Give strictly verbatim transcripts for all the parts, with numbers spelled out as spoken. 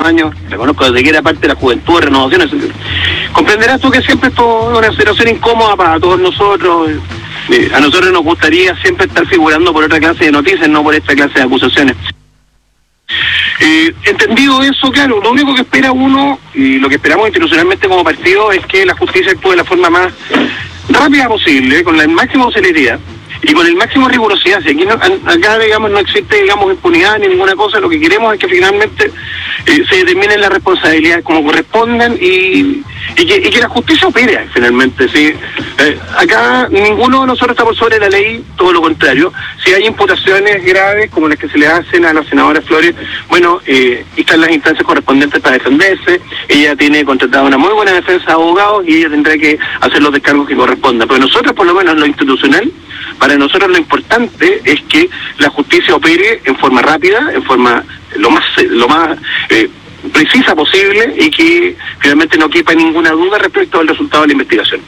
años, reconozco desde que era parte de la juventud de Renovación, comprenderás tú que siempre esto es una situación incómoda para todos nosotros. Eh, a nosotros nos gustaría siempre estar figurando por otra clase de noticias, no por esta clase de acusaciones. Eh, entendido eso, claro, lo único que espera uno, y lo que esperamos institucionalmente como partido, es que la justicia actúe de la forma más rápida posible, con la máxima celeridad y con el máximo rigurosidad. Si aquí no, acá, digamos, no existe, digamos, impunidad ni ninguna cosa, lo que queremos es que finalmente eh, se determinen las responsabilidades como corresponden y, y, que, y que la justicia opere finalmente. ¿Sí? Eh, acá ninguno de nosotros está por sobre la ley, todo lo contrario. Si hay imputaciones graves como las que se le hacen a la senadora Flores, bueno, eh, están las instancias correspondientes para defenderse. Ella tiene contratada una muy buena defensa de abogados y ella tendrá que hacer los descargos que correspondan. Pero nosotros, por lo menos en lo institucional, para nosotros lo importante es que la justicia opere en forma rápida, en forma lo más lo más eh, precisa posible y que finalmente no quepa ninguna duda respecto al resultado de la investigación.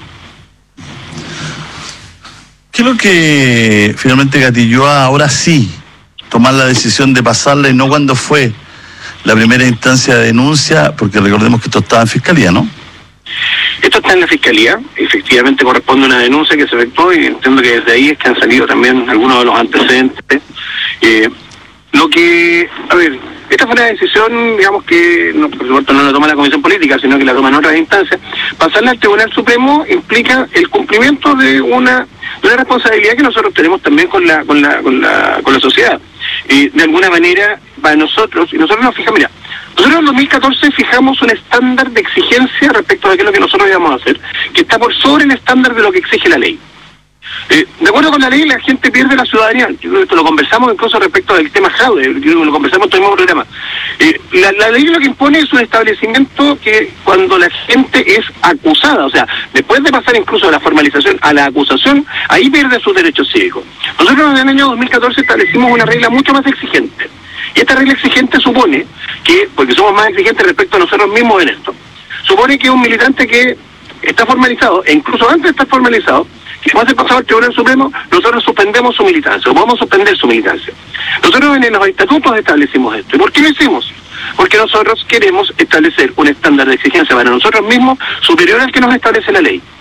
¿Qué es lo que finalmente gatilló a ahora sí tomar la decisión de pasarla y no cuando fue la primera instancia de denuncia? Porque recordemos que esto estaba en fiscalía, ¿no? Esto está en la Fiscalía, efectivamente corresponde a una denuncia que se efectuó y entiendo que desde ahí es que han salido también algunos de los antecedentes. Eh, lo que, a ver, esta fue una decisión, digamos que, no, por supuesto no la toma la Comisión Política, sino que la toman otras instancias. Pasarla al Tribunal Supremo implica el cumplimiento de una, de una responsabilidad que nosotros tenemos también con la, con la, con la, con la sociedad. Y de alguna manera, para nosotros, y nosotros nos fijamos, mira, nosotros en dos mil catorce fijamos un estándar de exigencia respecto a qué es lo que nosotros íbamos a hacer, que está por sobre el estándar de lo que exige la ley. Eh, de acuerdo con la ley, la gente pierde la ciudadanía. Esto lo conversamos incluso respecto del tema Jaude, lo conversamos en todo el mismo programa. Eh, la, la ley lo que impone es un establecimiento que cuando la gente es acusada, o sea, después de pasar incluso de la formalización a la acusación, ahí pierde sus derechos cívicos. Nosotros en el año dos mil catorce establecimos una regla mucho más exigente. Y esta regla exigente supone que, porque somos más exigentes respecto a nosotros mismos en esto, supone que un militante que está formalizado, e incluso antes de estar formalizado, que va a ser pasado al Tribunal Supremo, nosotros suspendemos su militancia, o podemos suspender su militancia. Nosotros en los estatutos establecimos esto. ¿Y por qué lo hicimos? Porque nosotros queremos establecer un estándar de exigencia para nosotros mismos superior al que nos establece la ley.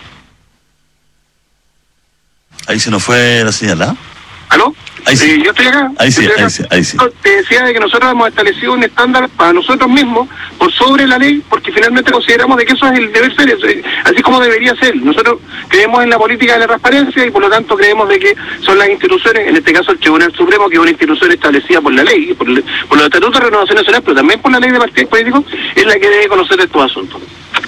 Ahí se nos fue la señal, ¿ah? ¿Aló? Ahí sí. Eh, yo estoy acá. Ahí sí, estoy acá. ahí sí, ahí sí. Te decía de que nosotros hemos establecido un estándar para nosotros mismos por sobre la ley, porque finalmente consideramos de que eso es el deber ser, eso es, así como debería ser. Nosotros creemos en la política de la transparencia y por lo tanto creemos de que son las instituciones, en este caso el Tribunal Supremo, que es una institución establecida por la ley, por, el, por los estatutos de Renovación Nacional, pero también por la ley de partidos políticos, es la que debe conocer estos asuntos.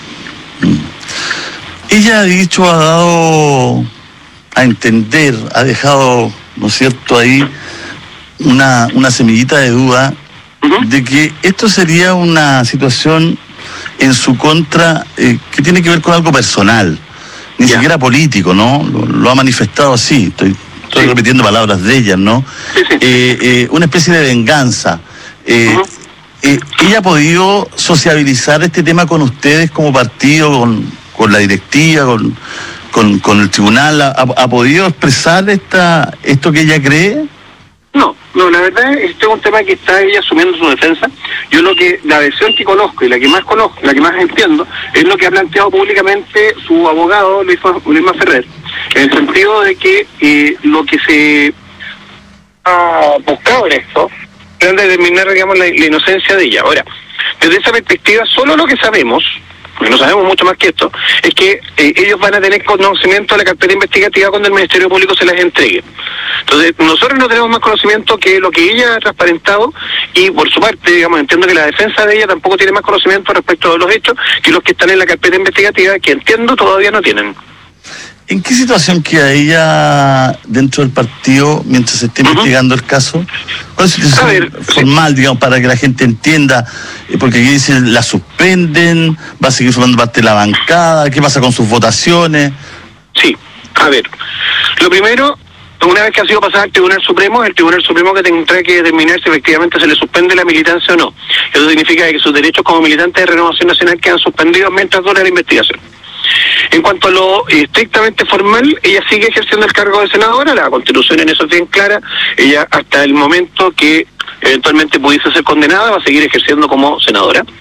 Ella ha dicho, ha dado a entender, ha dejado, ¿no es cierto?, ahí una, una semillita de duda uh-huh. de que esto sería una situación en su contra eh, que tiene que ver con algo personal, ni yeah. siquiera político, ¿no? Lo, lo ha manifestado así, estoy, estoy sí. repitiendo palabras de ella, ¿no? Sí, sí. Eh, eh, una especie de venganza. Eh, uh-huh. eh, ¿Ella ha podido sociabilizar este tema con ustedes como partido, con, con la directiva, con, con, con el tribunal? ¿Ha, ha podido expresar esta esto que ella cree? No, no, la verdad este es un tema que está ella asumiendo su defensa. Yo lo que, la versión que conozco y la que más conozco, la que más entiendo, es lo que ha planteado públicamente su abogado Luis, Luis Ferrer, en el sentido de que eh, lo que se ha buscado en esto es determinar, digamos, la, la inocencia de ella. Ahora, desde esa perspectiva, solo lo que sabemos, porque no sabemos mucho más que esto, es que eh, ellos van a tener conocimiento de la carpeta investigativa cuando el Ministerio Público se las entregue. Entonces, nosotros no tenemos más conocimiento que lo que ella ha transparentado y, por su parte, digamos, entiendo que la defensa de ella tampoco tiene más conocimiento respecto de los hechos que los que están en la carpeta investigativa, que entiendo todavía no tienen. ¿En qué situación queda ella dentro del partido mientras se esté uh-huh. investigando el caso? ¿Cuál es la situación ver, formal, sí. digamos, para que la gente entienda? Porque aquí dicen, la suspenden, va a seguir formando parte de la bancada, ¿qué pasa con sus votaciones? Sí, a ver, lo primero, una vez que ha sido pasada al Tribunal Supremo, el Tribunal Supremo que tendrá que determinar si efectivamente se le suspende la militancia o no. Eso significa que sus derechos como militante de Renovación Nacional quedan suspendidos mientras dura la investigación. En cuanto a lo estrictamente formal, ella sigue ejerciendo el cargo de senadora, la Constitución en eso es bien clara, ella hasta el momento que eventualmente pudiese ser condenada va a seguir ejerciendo como senadora.